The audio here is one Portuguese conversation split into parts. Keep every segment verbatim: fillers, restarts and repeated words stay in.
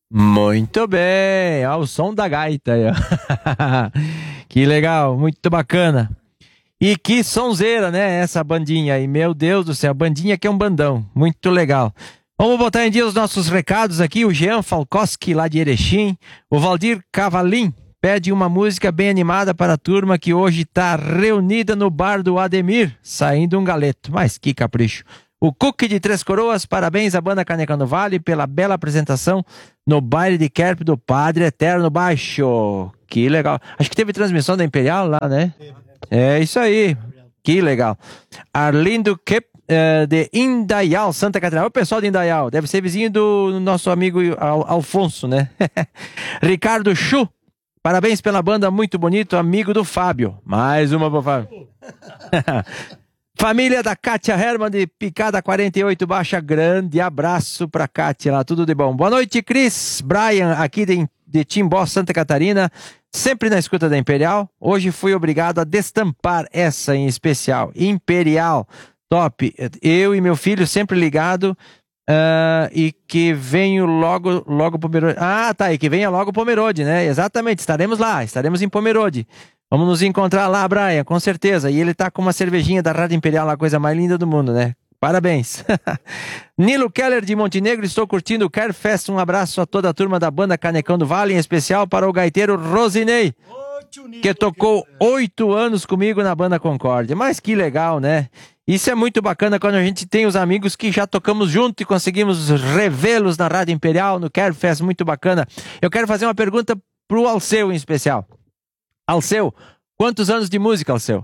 Muito bem, ó, o som da gaita aí, ó. Que legal, muito bacana. E que sonzeira, né, essa bandinha aí, meu Deus do céu, bandinha que é um bandão, muito legal. Vamos botar em dia os nossos recados aqui, o Jean Falkowski lá de Erechim, o Valdir Cavalim pede uma música bem animada para a turma que hoje está reunida no bar do Ademir, saindo um galeto, mas que capricho. O Cook de Três Coroas, parabéns à banda Caneca no Vale pela bela apresentação no baile de Kerp do Padre Eterno Baixo. Que legal. Acho que teve transmissão da Imperial lá, né? É isso aí. Que legal. Arlindo Kep, uh, de Indaial, Santa Catarina. O pessoal de Indaial. Deve ser vizinho do nosso amigo Al Alfonso, né? Ricardo Chu. Parabéns pela banda, muito bonito. Amigo do Fábio. Mais uma pro Fábio. Família da Kátia Herman de Picada quarenta e oito Baixa, grande abraço pra Kátia lá, tudo de bom. Boa noite, Cris, Brian, aqui de, de Timbó, Santa Catarina, sempre na escuta da Imperial. Hoje fui obrigado a destampar essa em especial, Imperial, top. Eu e meu filho sempre ligado uh, e que venho logo, logo Pomerode. Ah, tá, e que venha logo Pomerode, né? Exatamente, estaremos lá, estaremos em Pomerode. Vamos nos encontrar lá, Brian, com certeza. E ele tá com uma cervejinha da Rádio Imperial, a coisa mais linda do mundo, né? Parabéns. Nilo Keller de Montenegro, estou curtindo o Carfest. Um abraço a toda a turma da banda Canecão do Vale, em especial para o gaiteiro Rosinei, que tocou oito anos comigo na banda Concórdia. Mas que legal, né? Isso é muito bacana quando a gente tem os amigos que já tocamos junto e conseguimos revê-los na Rádio Imperial, no Carfest, muito bacana. Eu quero fazer uma pergunta pro Alceu em especial. Alceu, quantos anos de música, Alceu?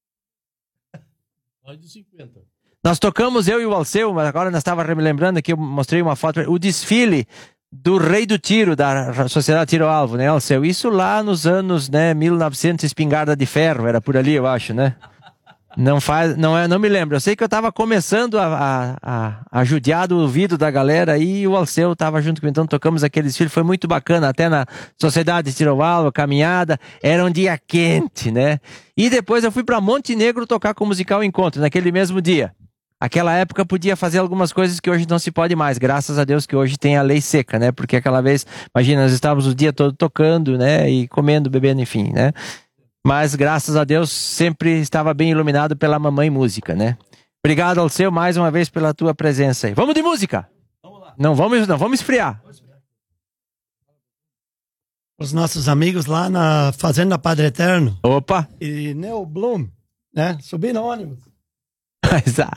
Mais de cinquenta. Nós tocamos, eu e o Alceu, mas agora nós estávamos me lembrando aqui, eu mostrei uma foto, o desfile do Rei do Tiro, da Sociedade Tiro Alvo, né, Alceu? Isso lá nos anos, né, mil e novecentos, espingarda de ferro, era por ali, eu acho, né? Não faz, não, é, não me lembro. Eu sei que eu estava começando a, a, a, a judiar do ouvido da galera e o Alceu estava junto comigo, então tocamos aquele desfile, foi muito bacana, até na Sociedade de Tiroval, caminhada, era um dia quente, né? E depois eu fui para Montenegro tocar com o Musical Encontro, naquele mesmo dia. Aquela época podia fazer algumas coisas que hoje não se pode mais, graças a Deus que hoje tem a lei seca, né? Porque aquela vez, imagina, nós estávamos o dia todo tocando, né? E comendo, bebendo, enfim, né? Mas, graças a Deus, sempre estava bem iluminado pela Mamãe Música, né? Obrigado, Alceu, mais uma vez pela tua presença aí. Vamos de música? Vamos lá. Não vamos, não vamos esfriar. Os nossos amigos lá na Fazenda Padre Eterno. Opa! E Neo Bloom, né? Subi no ônibus. Exato.